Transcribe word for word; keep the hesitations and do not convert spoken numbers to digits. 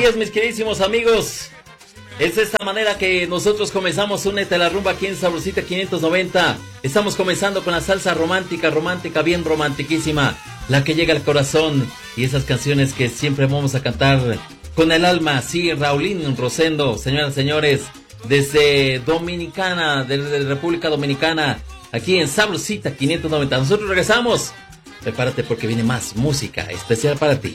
días, mis queridísimos amigos. Es de esta manera que nosotros comenzamos Únete a la Rumba aquí en Sabrosita quinientos noventa. Estamos comenzando con la salsa romántica, romántica, bien romantiquísima, la que llega al corazón, y esas canciones que siempre vamos a cantar con el alma. Sí, Raulín Rosendo, señoras y señores, desde Dominicana, desde República Dominicana, aquí en Sabrosita quinientos noventa. Nosotros regresamos. Prepárate porque viene más música especial para ti.